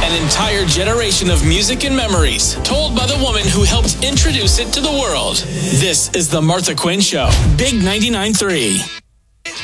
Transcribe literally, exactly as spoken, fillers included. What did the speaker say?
An entire generation of music and memories, told by the woman who helped introduce it to the world. This is The Martha Quinn Show. Big ninety-nine point three.